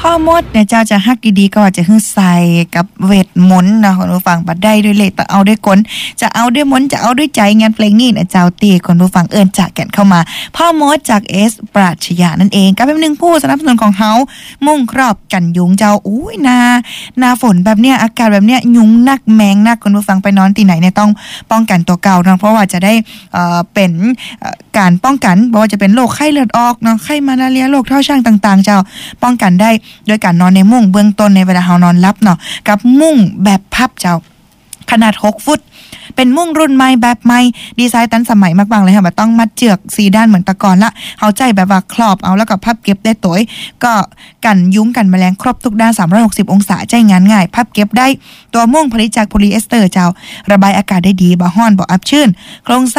พ่อมดเนี่ยเจ้าจะฮักดีๆก็จะฮึใส่กับเวทมนต์นะคุณผู้ฟังบัดได้ด้วยเลยแต่เอาด้วยกลจะเอาด้วยมนต์จะเอาด้วยใจงานเพลงนี้นะเจ้าตีคุณผู้ฟังเอิ้นจากแก่นเข้ามาพ่อมดจากเอสปราชญานั่นเองก็เป็นหนึ่งผู้สนับสนุนของเฮามุ่งครอบกันยุงเจ้าอุ้ยนาฝนแบบเนี้ยอากาศแบบเนี้ยยุงนักแมงนักคุณผู้ฟังไปนอนที่ไหนเนี่ยต้องป้องกันตัวเก่าเนาะเพราะว่าจะได้เป็นการป้องกันบ่ว่าจะเป็นโรคไข้เลือดออกเนาะไข้มาลาเรียโรคเท้าช่างต่างๆเจ้าป้องกันได้โดยการนอนในมุ้งเบื้องต้นในเวลาเฮานอนหลับเนาะกับมุ้งแบบพับเจ้าขนาด6ฟุตเป็นมุ้งรุ่นใหม่แบบใหม่ดีไซน์ทันสมัยมากๆเลยค่ะบ่ต้องมัดเจือก4ด้านเหมือนตะกอนละเฮาใจแบบว่าครอบเอาแล้วก็พับเก็บได้ตัวก็กันยุงกันแมลงครบทุกด้าน360องศาใจงานง่ายพับเก็บได้ตัวมุ้งผลิตจากโพลีเอสเตอร์เจ้าระบายอากาศได้ดีบ่ร้อนบ่อับชื้นโครงสร้าง